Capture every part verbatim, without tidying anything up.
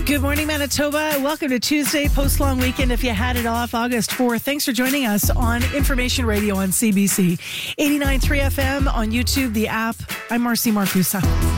Good morning, Manitoba. Welcome to Tuesday, post-long weekend. If you had it off, August fourth. Thanks for joining us on Information Radio on C B C. eighty-nine point three F M on YouTube, the app. I'm Marcy Marcusa.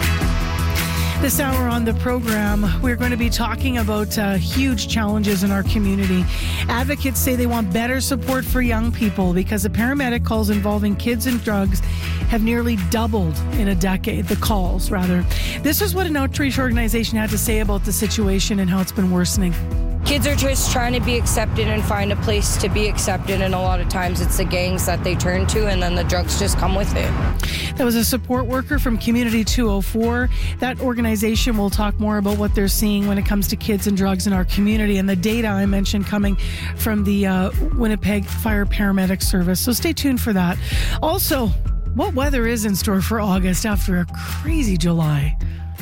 This hour on the program, we're going to be talking about uh, huge challenges in our community. Advocates say they want better support for young people because the paramedic calls involving kids and drugs have nearly doubled in a decade, the calls, rather. This is what an outreach organization had to say about the situation and how it's been worsening. Kids are just trying to be accepted and find a place to be accepted, and a lot of times it's the gangs that they turn to, and then the drugs just come with it. That was a support worker from Community two oh four. That organization will talk more about what they're seeing when it comes to kids and drugs in our community, and the data I mentioned coming from the uh, Winnipeg Fire Paramedic Service. So stay tuned for that. Also, what weather is in store for August after a crazy July?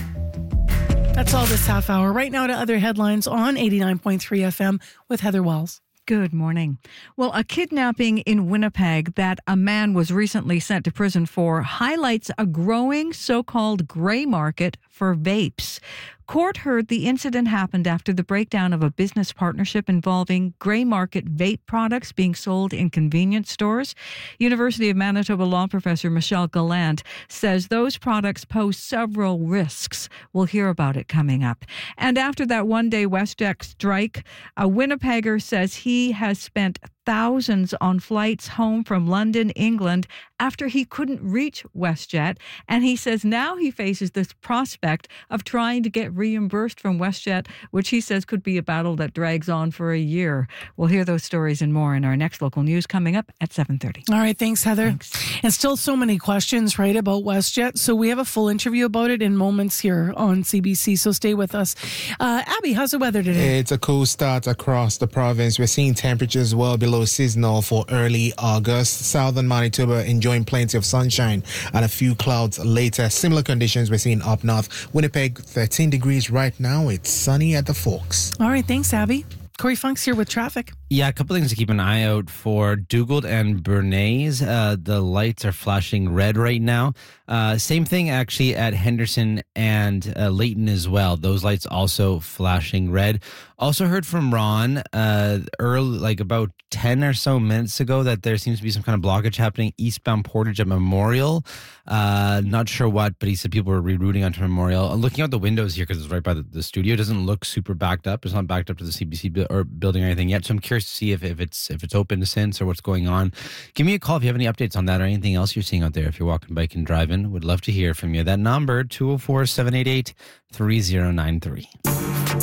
That's all this half hour. Right now to other headlines on eighty-nine point three F M with Heather Wells. Good morning. Well, a kidnapping in Winnipeg that a man was recently sent to prison for highlights a growing so-called gray market for vapes. Court heard the incident happened after the breakdown of a business partnership involving gray market vape products being sold in convenience stores. University of Manitoba law professor Michelle Gallant says those products pose several risks. We'll hear about it coming up. And after that one-day WestJet strike, a Winnipegger says he has spent thousands on flights home from London, England, after he couldn't reach WestJet. And he says now he faces this prospect of trying to get reimbursed from WestJet, which he says could be a battle that drags on for a year. We'll hear those stories and more in our next local news coming up at seven thirty. All right, thanks, Heather. Thanks. And still so many questions, right, about WestJet. So we have a full interview about it in moments here on C B C, so stay with us. Uh, Abby, how's the weather today? It's a cool start across the province. We're seeing temperatures well below seasonal for early August. Southern Manitoba enjoying plenty of sunshine and a few clouds later. Similar conditions we're seeing up north. Winnipeg, thirteen degrees right now. It's sunny at the Forks. All right, thanks, Abby. Corey Funk's here with traffic. Yeah, a couple things to keep an eye out for. Dugald and Bernays, uh, the lights are flashing red right now. Uh, same thing actually at Henderson and uh, Layton as well. Those lights also flashing red. Also heard from Ron uh, early, like about ten or so minutes ago, that there seems to be some kind of blockage happening eastbound Portage at Memorial. Uh, not sure what, but he said people were rerouting onto Memorial. Uh, looking out the windows here, because it's right by the, the studio, it doesn't look super backed up. It's not backed up to the C B C bu- or building or anything yet. So I'm curious to see if, if it's if it's open since or what's going on. Give me a call if you have any updates on that or anything else you're seeing out there. If you're walking, biking, driving, would love to hear from you. That number, two oh four, seven eight eight, three oh nine three.